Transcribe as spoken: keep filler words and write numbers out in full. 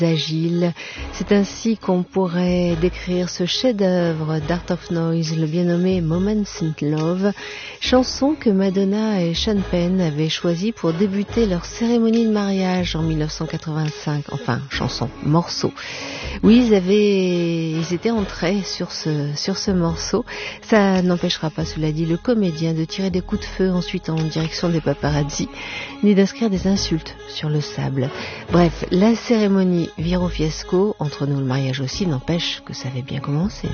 agile. C'est ainsi qu'on pourrait décrire ce chef-d'œuvre d'Art of Noise, le bien nommé Moments in Love, chanson que Madonna et Sean Penn avaient choisie pour débuter leur cérémonie de mariage en dix-neuf cent quatre-vingt-cinq. Enfin, chanson, morceau. Oui, ils avaient, ils étaient entrés sur ce, sur ce morceau. Ça n'empêchera pas, cela dit, le comédien de tirer des coups de feu ensuite en direction des paparazzi, ni d'inscrire des insultes sur le sable. Bref, la cérémonie vire au fiasco. Entre nous, le mariage aussi, n'empêche que ça avait bien commencé, non ?